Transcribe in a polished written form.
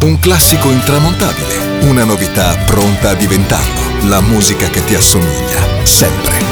Un classico intramontabile, una novità pronta a diventarlo. La musica che ti assomiglia, sempre.